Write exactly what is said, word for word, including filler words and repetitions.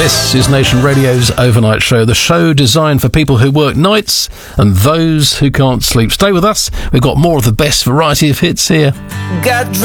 This is Nation Radio's Overnight Show, the show designed for people who work nights and those who can't sleep. Stay with us. We've got more of the best variety of hits here. Got